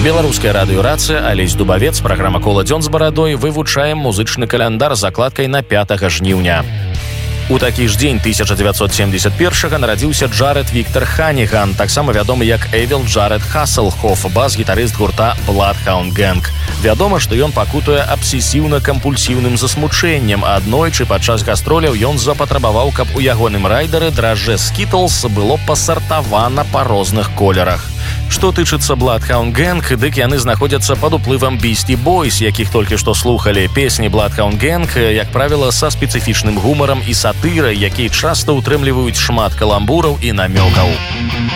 Беларуская радыёрацыя, Алесь Дубавец, праграма «Кола дзён з барадой». Вывучаем музычны каляндар з закладкай на 5 жніўня. У такі ж дзень 1971-га нарадзіўся Джаред Віктор Ханіган, таксама вядомы як Эвил Джаред Хаселхоф, бас-гітарыст гурта Bloodhound Gang. Вядома, што ён пакутуе абсесіўна-кампульсіўным засмучэннем. Аднойчы падчас гастроляў ён запатрабаваў, каб у ягоным райдары дражджэ Skittles было пасартавана па розных колерах. Што тычыцца Bloodhound Gang, дык яны знаходзяцца пад уплывам Beastie Boys, якіх толькі што слухалі. Песні Bloodhound Gang, як правіла, са спецыфічным гумарам і сатырай, якія часта ўтрымліваюць шмат каламбураў і намёкаў.